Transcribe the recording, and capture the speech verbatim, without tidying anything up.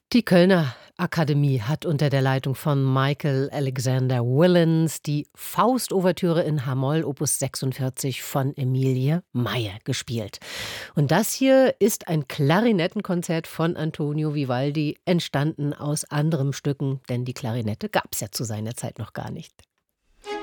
Die Kölner Akademie hat unter der Leitung von Michael Alexander Willens die Faust-Ouvertüre in h-Moll Opus sechsundvierzig von Emilie Meyer gespielt. Und das hier ist ein Klarinettenkonzert von Antonio Vivaldi, entstanden aus anderen Stücken, denn die Klarinette gab es ja zu seiner Zeit noch gar nicht.